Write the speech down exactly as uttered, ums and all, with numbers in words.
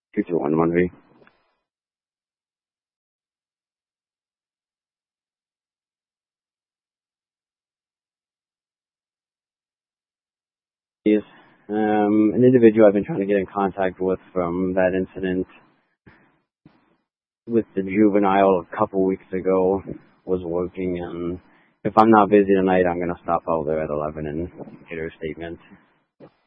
Two two one one V. Yes. Um, an individual I've been trying to get in contact with from that incident with the juvenile a couple weeks ago was working, and if I'm not busy tonight, I'm going to stop out there at eleven and get her statement.